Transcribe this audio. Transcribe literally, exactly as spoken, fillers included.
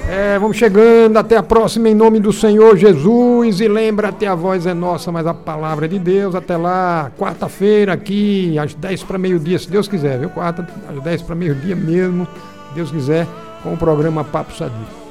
É, vamos chegando, até a próxima em nome do Senhor Jesus. E lembra, até a voz é nossa, mas a palavra é de Deus. Até lá, quarta-feira aqui, às dez para meio-dia, se Deus quiser, viu? Quarta, às dez para meio-dia mesmo, se Deus quiser, com o programa Papo Sadio.